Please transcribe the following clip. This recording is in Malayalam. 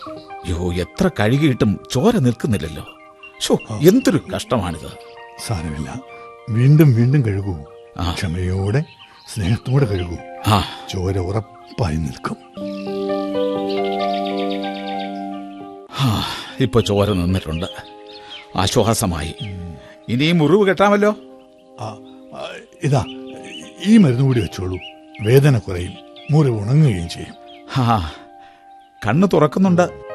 യോ, എത്ര കഴുകിയിട്ടും ചോര നിൽക്കുന്നില്ലല്ലോ. എന്തൊരു കഷ്ടമാണിത്. സാരമില്ല, വീണ്ടും വീണ്ടും കഴുകൂ. ക്ഷമയോടെ സ്നേഹത്തോടെ കഴുകൂ. ചോര ഉറപ്പായി നിൽക്കും. ഇപ്പൊ ചോര നിന്നിട്ടുണ്ട്, ആശ്വാസമായി. ഇനിയും മുറിവ് കെട്ടാമല്ലോ. ഇതാ, ഈ മരുന്ന് കൂടി വെച്ചോളൂ. വേദന കുറയും, മുറിവ് ഉണങ്ങുകയും ചെയ്യും. കണ്ണ് തുറക്കുന്നുണ്ട്.